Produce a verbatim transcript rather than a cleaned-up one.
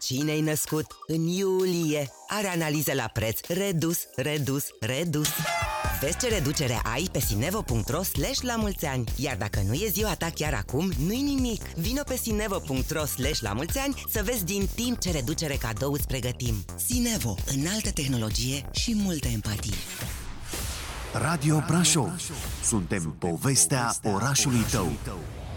Cine-i născut în iulie are analize la preț redus, redus, redus. Vezi ce reducere ai pe sinevo punct ro slash la mulți ani. Iar dacă nu e ziua ta chiar acum, nu-i nimic. Vino pe sinevo punct ro slash la mulți ani să vezi din timp ce reducere cadou îți pregătim. Sinevo, înaltă tehnologie și multă empatie. Radio Brașov. Suntem povestea orașului tău.